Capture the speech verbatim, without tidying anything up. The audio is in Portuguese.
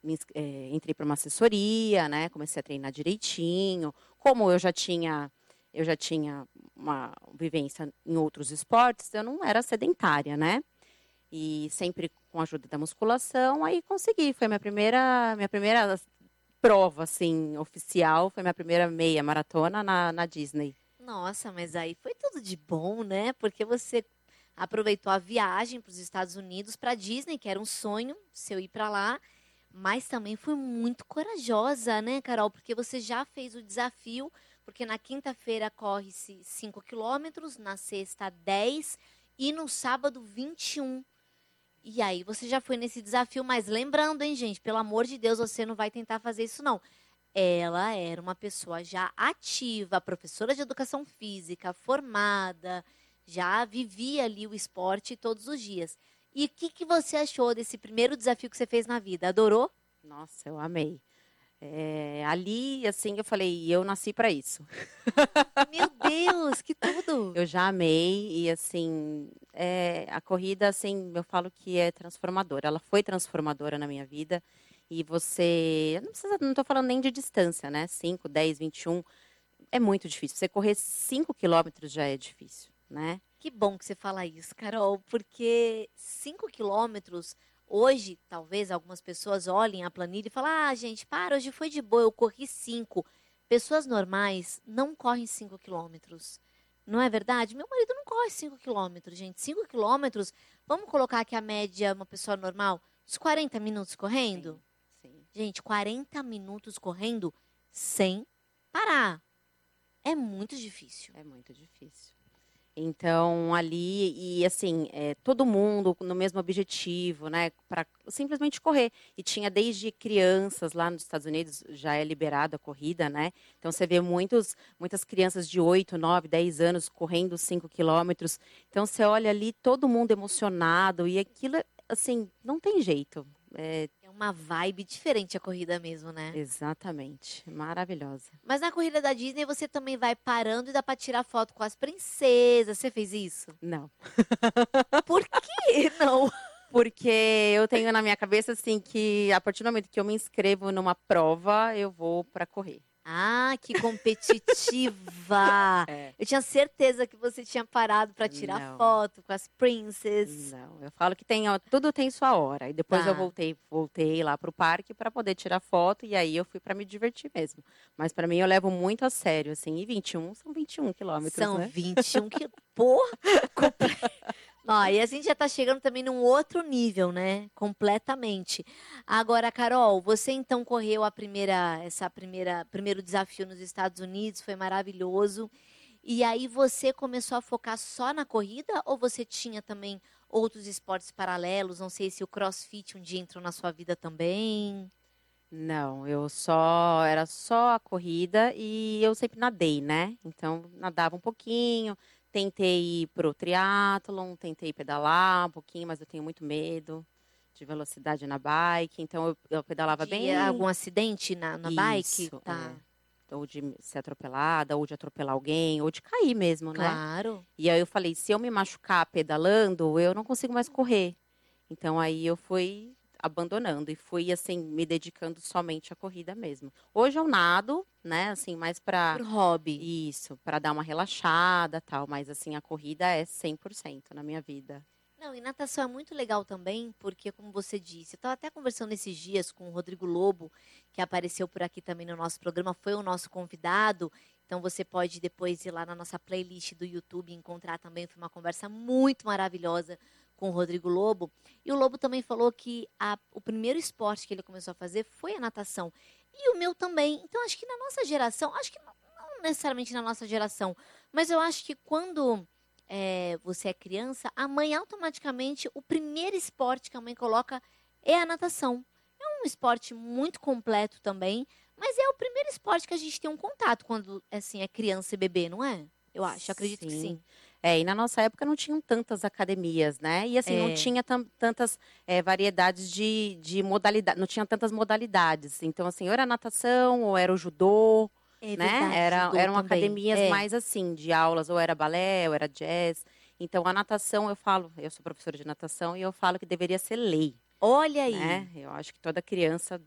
me ins eh, entrei para uma assessoria, né, comecei a treinar direitinho. Como eu já tinha eu já tinha uma vivência em outros esportes, eu não era sedentária, né. E sempre com a ajuda da musculação, aí consegui. Foi minha primeira minha primeira prova, assim, oficial, foi minha primeira meia maratona na na Disney. Nossa, mas aí foi tudo de bom, né, porque você aproveitou a viagem para os Estados Unidos, pra Disney, que era um sonho seu ir pra lá, mas também foi muito corajosa, né, Carol, porque você já fez o desafio, porque na quinta-feira corre-se cinco quilômetros, na sexta dez e no sábado vinte e um. E aí você já foi nesse desafio, mas lembrando, hein, gente, pelo amor de Deus, você não vai tentar fazer isso não. Ela era uma pessoa já ativa, professora de educação física, formada, já vivia ali o esporte todos os dias. E que que você achou desse primeiro desafio que você fez na vida, adorou? Nossa, eu amei. Eh, ali, assim, eu falei: "Eu nasci pra isso". Meu Deus, que tudo! Eu já amei e, assim, eh, a corrida, assim, eu falo que é transformadora. Ela foi transformadora na minha vida e você não precisa não tô falando nem de distância, né, cinco, dez, vinte e um, é muito difícil. Você correr cinco quilômetros já é difícil, né. Que bom que você fala isso, Carol, porque cinco quilômetros, hoje, talvez algumas pessoas olhem a planilha e falem: "Ah, gente, para, hoje foi de boa, eu corri cinco". Pessoas normais não correm cinco quilômetros, não é verdade? Meu marido não corre cinco quilômetros, gente. cinco quilômetros, vamos colocar que a média, uma pessoa normal, uns quarenta minutos Sim, correndo? sim. Gente, quarenta minutos correndo sem parar. É muito difícil. É muito difícil. Então, ali e assim, eh, todo mundo no mesmo objetivo, né, pra simplesmente correr. E tinha desde crianças lá nos Estados Unidos, já é liberado a corrida, né, então você vê muitos muitas crianças de oito, nove, dez anos correndo cinco quilômetros. Então você olha ali todo mundo emocionado e aquilo, assim, não tem jeito. Eh É uma vibe diferente a corrida mesmo, né. Exatamente, maravilhosa. Mas na corrida da Disney você também vai parando e dá pra tirar foto com as princesas, você fez isso? Não. Por que não? Porque eu tenho na minha cabeça, assim, que a partir do momento que eu me inscrevo numa prova, eu vou pra correr. Ah, que competitiva. É. Eu tinha certeza que você tinha parado pra tirar Não. foto com as princess. Não, eu falo que tem ó, tudo tem sua hora. E depois eu Tá. voltei voltei lá para o parque pra poder tirar foto, e aí eu fui pra me divertir mesmo. Mas pra mim eu levo muito a sério, assim, e vinte e um são vinte e um quilômetros, São né. vinte e um quil por comple ó, e a gente já tá chegando também num outro nível, né, completamente. Agora, Carol, você então correu a primeira essa primeira primeiro desafio nos Estados Unidos, foi maravilhoso. E aí você começou a focar só na corrida ou você tinha também outros esportes paralelos? Não sei se o crossfit um dia entrou na sua vida também. Não, eu só era só a corrida e eu sempre nadei, né. Então nadava um pouquinho, tentei ir para o triatlon, tentei pedalar um pouquinho, mas eu tenho muito medo de velocidade na bike, então eu eu pedalava De bem algum acidente na na bike? Isso, é. Tá. Ou de ser atropelada, ou de atropelar alguém, ou de cair mesmo, né. Claro. E aí eu falei: "Se eu me machucar pedalando, eu não consigo mais correr". Então aí eu fui abandonando e fui, assim, me dedicando somente à corrida mesmo. Hoje eu nado, né, assim, mais pra Por hobby. isso, pra dar uma relaxada, tal, mas assim, a corrida é cem por cento na minha vida. Não, e natação é muito legal também, porque como você disse, eu estava até conversando esses dias com o Rodrigo Lobo, que apareceu por aqui também no nosso programa, foi o nosso convidado, então você pode depois ir lá na nossa playlist do YouTube e encontrar também, foi uma conversa muito maravilhosa com o Rodrigo Lobo. E o Lobo também falou que a o primeiro esporte que ele começou a fazer foi a natação. E o meu também. Então acho que na nossa geração, acho que não não necessariamente na nossa geração, mas eu acho que quando, eh, você é criança, a mãe automaticamente o primeiro esporte que a mãe coloca é a natação. É um esporte muito completo também, mas é o primeiro esporte que a gente tem um contato quando, assim, é criança e bebê, não é? Eu acho, acredito que Sim. sim. É, e na nossa época não tinham tantas academias, né, e assim, não É. tinha tan tantas, eh, variedades de de modalida não tinha tantas modalidades. Então assim, ou era natação ou era o judô, É né, verdade, era judô eram também. academias É. mais assim, de aulas, ou era balé ou era jazz. Então a natação eu falo eu sou professora de natação e eu falo que deveria ser lei, Olha né. aí. Eu acho que toda criança